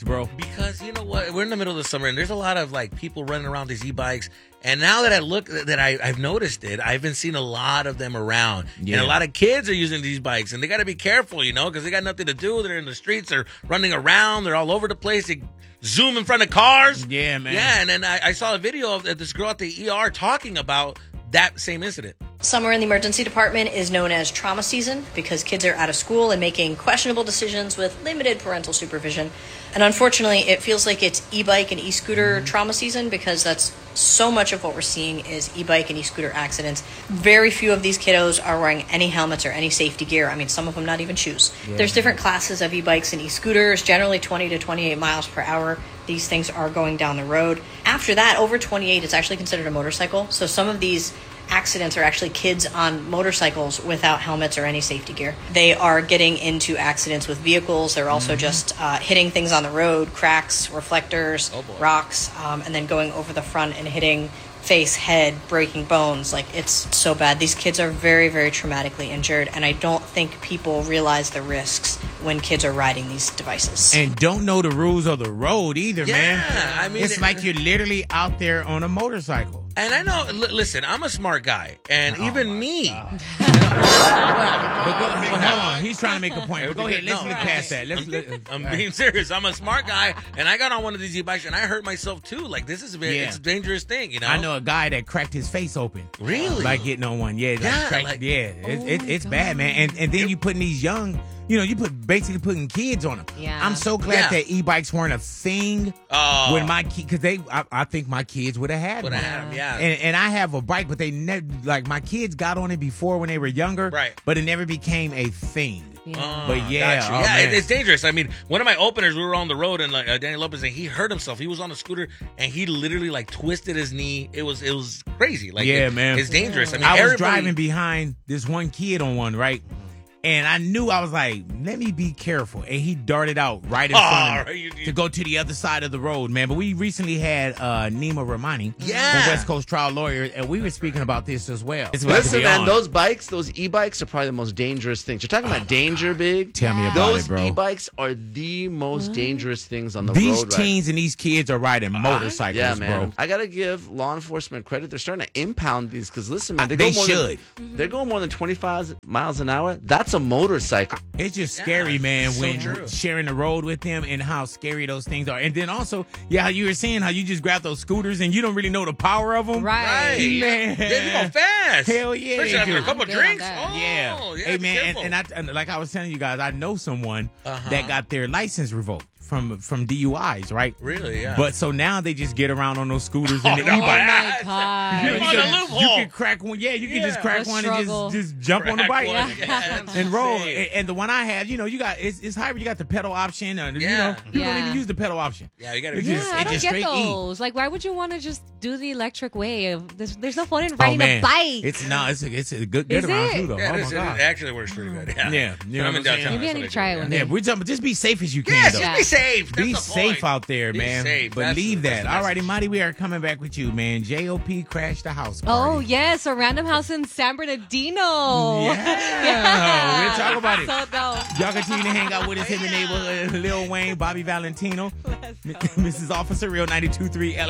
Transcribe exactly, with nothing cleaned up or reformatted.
bro? Because you know what, we're in the middle of the summer and there's a lot of like people running around these e-bikes. And now that I look, that I, I've noticed it, I've been seeing a lot of them around. Yeah. And a lot of kids are using these bikes. And they got to be careful, you know, because they got nothing to do. They're in the streets. They're running around. They're all over the place. They zoom in front of cars. Yeah, man. Yeah, and then I, I saw a video of this girl at the E R talking about that same incident. Summer in the emergency department is known as trauma season because kids are out of school and making questionable decisions with limited parental supervision. And unfortunately, it feels like it's e-bike and e-scooter mm-hmm. trauma season because that's so much of what we're seeing is e-bike and e-scooter accidents. Very few of these kiddos are wearing any helmets or any safety gear. I mean, some of them not even shoes. Yeah. There's different classes of e-bikes and e-scooters, generally twenty to twenty-eight miles per hour. These things are going down the road. After that, over twenty-eight, it's actually considered a motorcycle. So some of these accidents are actually kids on motorcycles without helmets or any safety gear. They are getting into accidents with vehicles. They're also mm-hmm. just uh, hitting things on the road, cracks, reflectors, oh rocks, um, and then going over the front and hitting face, head, breaking bones. Like, it's so bad. These kids are very, very traumatically injured, and I don't think people realize the risks when kids are riding these devices. And don't know the rules of the road either, yeah, man. I mean, it's it, like you're literally out there on a motorcycle. And I know, l- listen, I'm a smart guy, and oh even me. but, go, but hold on, he's trying to make a point. But go ahead, let's no, look past that. Let's, I'm, let, I'm right. being serious. I'm a smart guy, and I got on one of these e-bikes, and I hurt myself too. Like, this is a very, yeah. it's a dangerous thing, you know? I know a guy that cracked his face open. Really? By getting on one. Yeah, yeah, like cracked, like, yeah. Oh it, it, it's God. bad, man. And and then you putting these young, you know, you put basically putting kids on them. Yeah. I'm so glad Yeah. that e-bikes weren't a thing Oh. when my kids, because they, I, I think my kids would have had Would one. have had 'em, yeah. And, and I have a bike, but they never, like my kids got on it before when they were younger. Right. But it never became a thing. Yeah. Uh, But yeah, gotcha. oh, yeah, man. it, it's dangerous. I mean, one of my openers, we were on the road, and like uh, Danny Lopez, and he hurt himself. He was on a scooter, and he literally like twisted his knee. It was it was crazy. Like, Yeah, it- man. it's dangerous. I mean, I was everybody- driving behind this one kid on one, right? And I knew, I was like, let me be careful. And he darted out right in Oh, front of me you- you- to go to the other side of the road, man. But we recently had uh, Nima Rahmani, Yeah. from West Coast Trial Lawyer, and we were speaking about this as well. It's about to Listen, be man, on. those bikes, those e-bikes are probably the most dangerous things. You're talking about danger, big. Tell me about Those it, bro. e-bikes are the most dangerous things on the These road. teens and these kids are riding motorcycles, Yeah, man. bro. I gotta give law enforcement credit. They're starting to impound these because listen, man, Uh, they, they go more should. Than, they're going more than twenty-five miles an hour. That's a motorcycle. It's just scary, man, so when true. sharing the road with them and how scary those things are. And then also, yeah, how you were saying how you just grab those scooters and you don't really know the power of them. Right. Right. Man. Yeah, you go fast. Hell yeah, Especially they after do. a couple I'm good on drinks. that. Oh, Yeah. yeah. Hey, be man, and, careful. and, I, and like I was telling you guys, I know someone Uh-huh. that got their license revoked from from D U Is, right? Really, yeah. But so now they just get around on those scooters and the no, Oh e-bike. my You God. know, You Find a can, loophole. you can crack one. Yeah, you can just Yeah. crack What one struggle. and just just jump on the Crack bike one. Yeah. Yeah, that's and roll. insane. And, and the one I have, you know, you got it's, it's hybrid. You got the pedal option. Uh, You Yeah. know, you don't Yeah. even use the pedal option. Yeah, you gotta It's be just- Yeah, I it don't just get straight E. those. Like, why would you want to just do the electric way? Of there's, there's no fun in riding oh man, a bike. it's no, it's a, it's a good Is get around it? too though. Yeah, oh it, my is, it, god. it actually works pretty good. Yeah, Yeah, you know When I'm what in I'm saying? downtown. Maybe I that's need what to try do, it one yeah. Yeah, we're talking, just be safe as you can. Yes, though. just be safe. That's Be the safe point. out there, Be man. safe. Believe That's the- that. that's the All righty, message. Marty, we are coming back with you, man. J O P crashed the house party. Oh, yes, a random house in San Bernardino. Yeah. We'll talk about it. So dope. Y'all continue to hang out with us in the neighborhood. Lil Wayne, Bobby Valentino, Missus Officer, Real ninety-two point three L A.